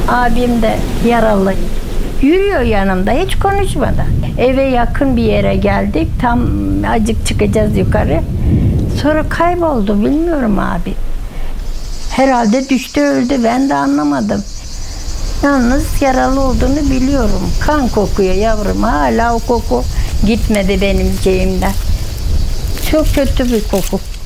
Abim de yaralı. Yürüyor yanımda hiç konuşmadan. Eve yakın bir yere geldik. Tam acık çıkacağız yukarı. Sonra kayboldu bilmiyorum abi. Herhalde düştü öldü ben de anlamadım. Yalnız yaralı olduğunu biliyorum. Kan kokuyor yavrum. Hala o koku gitmedi benim şeyimden. Çok kötü bir koku.